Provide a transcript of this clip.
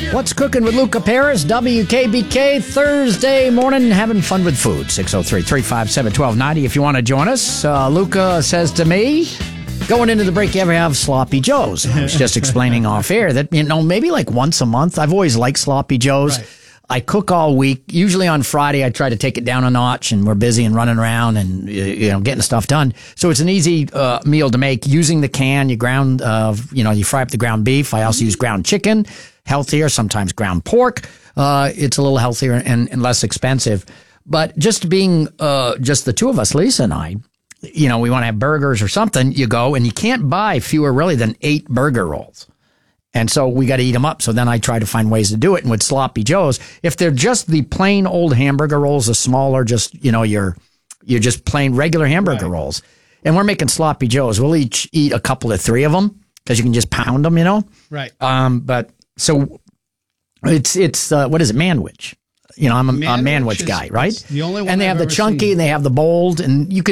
What's cooking with Luca Paris, WKBK, Thursday morning, having fun with food. 603-357-1290 if you want to join us. Luca says to me, going into the break, you ever have Sloppy Joes? I was just explaining off air that, maybe like once a month. I've always liked Sloppy Joes. Right. I cook all week. Usually on Friday, I try to take it down a notch, and we're busy and running around and getting stuff done. So it's an easy meal to make. Using the can, you ground, you fry up the ground beef. I also use ground chicken, healthier. Sometimes ground pork. It's a little healthier and less expensive. But just being just the two of us, Lisa and I, we want to have burgers or something. You go and you can't buy fewer really than 8 burger rolls. And so we got to eat them up. So then I try to find ways to do it. And with Sloppy Joes, if they're just the plain old hamburger rolls, the smaller, just, you're just plain regular hamburger rolls. And we're making Sloppy Joes. We'll each eat a couple of 3 of them because you can just pound them, Right. But so it's what is it? Manwich. I'm a Manwich guy, right? The only one and they have the chunky and they have the bold, and you can